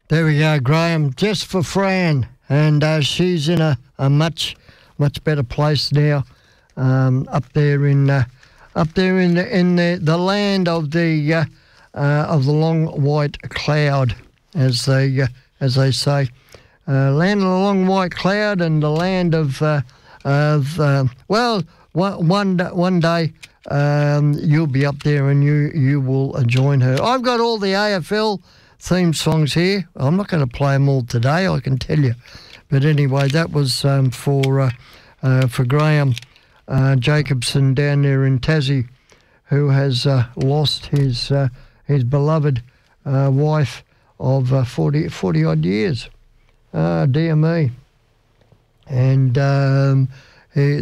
There we go, Graham. Just for Fran, and she's in a much better place now, up there in the land of the long white cloud, as they say, land of the long white cloud, and the land of one day. You'll be up there and you will join her. I've got all the AFL theme songs here. I'm not going to play them all today, I can tell you. But anyway, that was for Graham Jacobson down there in Tassie, who has lost his beloved wife of 40 odd years. Dear me. And he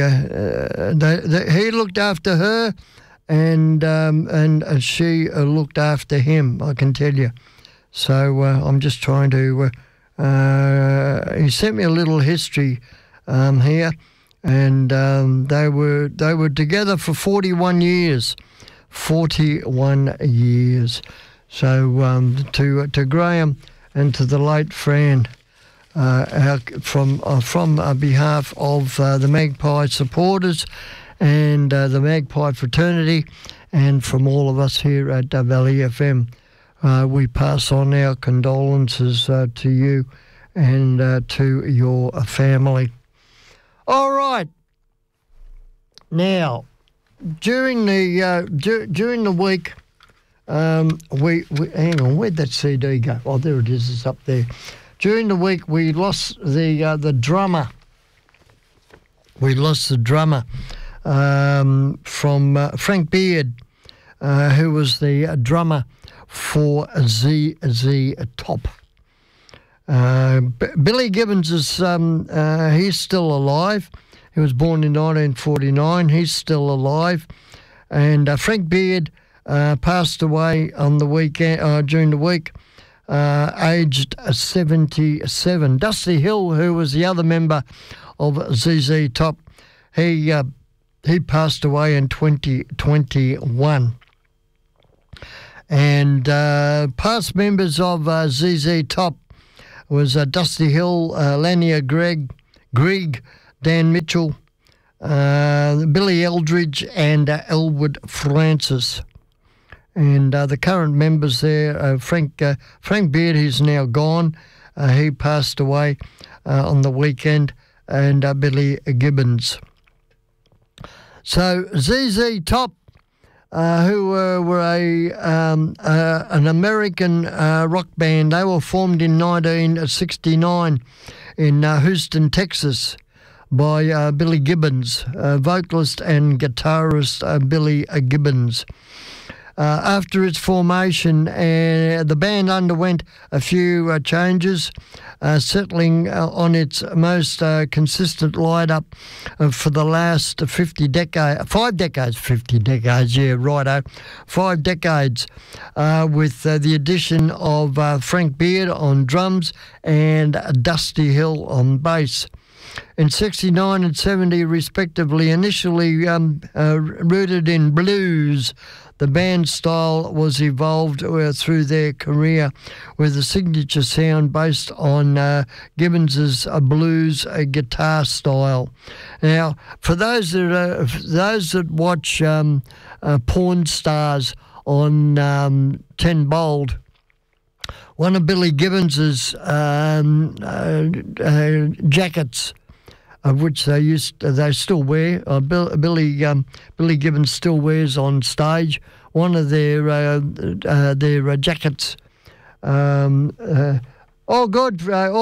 looked after her, and she looked after him, I can tell you. So I'm just trying to. He sent me a little history here, and they were together for 41 years. 41 years. So to Graham and to the late Fran. From behalf of the Magpie supporters and the Magpie fraternity, and from all of us here at Valley FM, we pass on our condolences to you and to your family. All right. Now, during the week, we hang on. Where'd that CD go? Oh, there it is. It's up there. During the week, we lost the drummer. We lost the drummer from Frank Beard, who was the drummer for ZZ Top. Billy Gibbons is he's still alive. He was born in 1949. He's still alive, and Frank Beard passed away on the weekend during the week. Aged 77. Dusty Hill, who was the other member of ZZ Top, he passed away in 2021. And past members of ZZ Top was Dusty Hill, Lanier Gregg, Dan Mitchell, Billy Eldridge, and Elwood Francis. And the current members there, Frank Beard, he's now gone. He passed away on the weekend, and Billy Gibbons. So ZZ Top, who were an American rock band, they were formed in 1969 in Houston, Texas, by Billy Gibbons, vocalist and guitarist Billy Gibbons. After its formation, the band underwent a few changes, settling on its most consistent lineup for the last 5 decades, yeah, righto, 5 decades, with the addition of Frank Beard on drums and Dusty Hill on bass. In 69 and 70, respectively, initially rooted in blues, the band's style was evolved through their career with a signature sound based on Gibbons's blues guitar style. Now, for those that watch Porn Stars on 10 Bold, one of Billy Gibbons's jackets, of which they still wear. Billy Gibbons still wears on stage. One of their jackets. All good,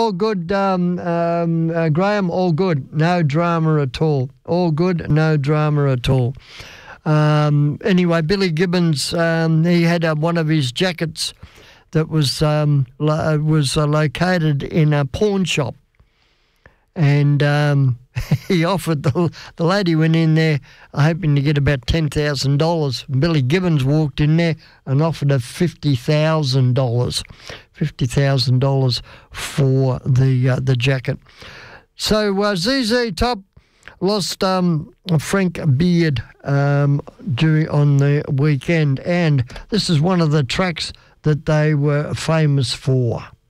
Graham. All good. No drama at all. All good. No drama at all. Anyway, Billy Gibbons, he had one of his jackets that was located in a pawn shop. And he offered, the lady went in there hoping to get about $10,000. Billy Gibbons walked in there and offered her $50,000 for the jacket. So ZZ Top lost Frank Beard on the weekend, and this is one of the tracks that they were famous for.